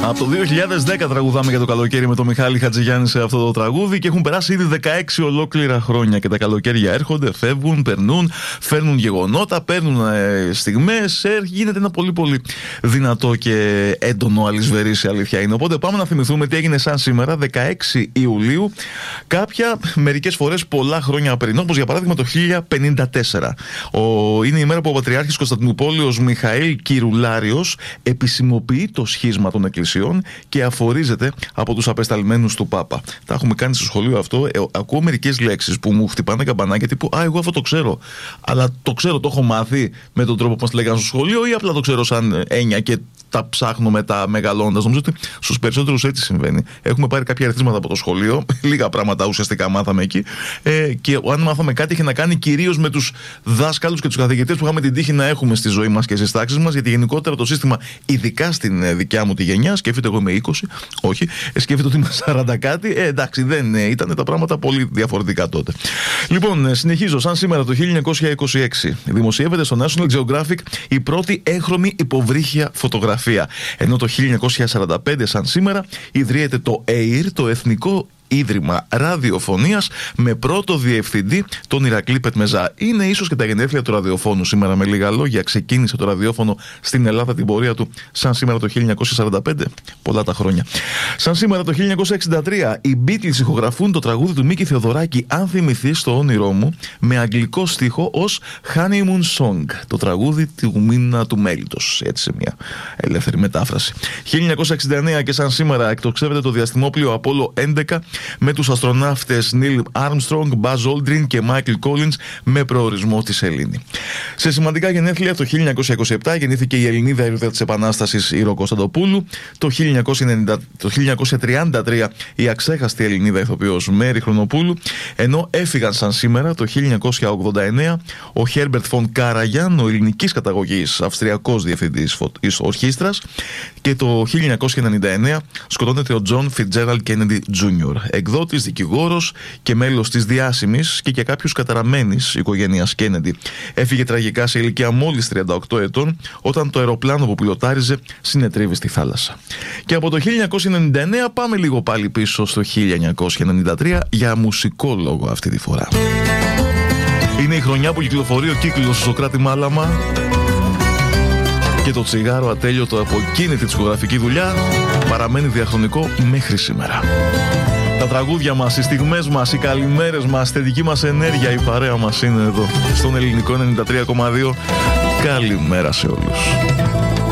Από το 2010 τραγουδάμε για το καλοκαίρι με τον Μιχάλη Χατζηγιάννη σε αυτό το τραγούδι και έχουν περάσει ήδη 16 ολόκληρα χρόνια. Και τα καλοκαίρια έρχονται, φεύγουν, περνούν, φέρνουν γεγονότα, παίρνουν στιγμές. Γίνεται ένα πολύ πολύ δυνατό και έντονο αλυσβερίσι, αλήθεια είναι. Οπότε πάμε να θυμηθούμε τι έγινε σαν σήμερα, 16 Ιουλίου, κάποια μερικές φορές πολλά χρόνια πριν. Όπως για παράδειγμα το 1054. Είναι η μέρα που ο Πατριάρχης Κωνσταντινουπόλεως Μιχαήλ Κυρουλάριος επισημοποιεί το σχίσμα των εκκλησιών και αφορίζεται από τους απεσταλμένους του Πάπα. Τα έχουμε κάνει στο σχολείο αυτό. Ακούω μερικές λέξεις που μου χτυπάνε καμπανάκια τύπου «Α, εγώ αυτό το ξέρω». Αλλά το ξέρω, το έχω μάθει με τον τρόπο που μας λέγανε στο σχολείο ή απλά το ξέρω σαν έννοια και τα ψάχνω μετά μεγαλώντας. Νομίζω ότι στους περισσότερους έτσι συμβαίνει. Έχουμε πάρει κάποια αριθμήματα από το σχολείο, λίγα πράγματα ουσιαστικά μάθαμε εκεί. Και αν μάθαμε κάτι, είχε να κάνει κυρίως με τους δάσκαλους και τους καθηγητές που είχαμε την τύχη να έχουμε στη ζωή μας και στις τάξεις μας. Γιατί γενικότερα το σύστημα, ειδικά στην δικιά μου τη γενιά, σκέφτεται εγώ είμαι 20, όχι, σκέφτεται ότι είμαι 40 κάτι. Εντάξει, δεν ήταν τα πράγματα πολύ διαφορετικά τότε. Λοιπόν, συνεχίζω. Σαν σήμερα το 1926 δημοσιεύεται στο National Geographic η πρώτη έγχρωμη υποβρύχια φωτογραφία. Ενώ το 1945 σαν σήμερα ιδρύεται το ΕΙΡ, το Εθνικό Ίδρυμα Ραδιοφωνίας, με πρώτο διευθυντή τον Ηρακλή Πετμεζά. Είναι ίσως και τα γενέθλια του ραδιοφώνου σήμερα, με λίγα λόγια. Ξεκίνησε το ραδιόφωνο στην Ελλάδα την πορεία του σαν σήμερα το 1945. Πολλά τα χρόνια. Σαν σήμερα το 1963 οι Beatles ηχογραφούν το τραγούδι του Μίκη Θεοδωράκη «Αν θυμηθείς το όνειρό μου» με αγγλικό στίχο ως Honeymoon Song, το τραγούδι του μήνα του μέλιτος. Έτσι, σε μια ελεύθερη μετάφραση. 1969 και σαν σήμερα εκτοξεύεται το διαστημόπλοιο Apollo 11 με τους αστροναύτες Neil Armstrong, Buzz Aldrin και Michael Collins με προορισμό τη Σελήνη. Σε σημαντικά γενέθλια, το 1927 γεννήθηκε η Ελληνίδα ηρωίδα της Επανάστασης Ήρω Κωνσταντοπούλου. Το 1933 η αξέχαστη Ελληνίδα ηθοποιός Μέρη Χρονοπούλου. Ενώ έφυγαν σαν σήμερα το 1989 ο Herbert von Karajan, ο ελληνικής καταγωγής αυστριακός διευθυντής ορχήστρας. Και το 1999 σκοτώνεται ο John Fitzgerald Kennedy Jr., εκδότης, δικηγόρος και μέλος της διάσημης και για κάποιους καταραμένης οικογένειας Κέννεντι. Έφυγε τραγικά σε ηλικία μόλις 38 ετών όταν το αεροπλάνο που πιλοτάριζε συνετρίβη στη θάλασσα. Και από το 1999 πάμε λίγο πάλι πίσω στο 1993 για μουσικό λόγο αυτή τη φορά. Είναι η χρονιά που κυκλοφορεί ο κύκλος στο Σοκράτη Μάλαμα και το τσιγάρο ατέλειωτο από εκείνη τη δισκογραφική δουλειά παραμένει διαχρονικό μέχρι σήμερα. Τα τραγούδια μας, οι στιγμές μας, οι καλημέρες μας, η θετική μας ενέργεια, η παρέα μας είναι εδώ στον ελληνικό 93,2. Καλημέρα σε όλους.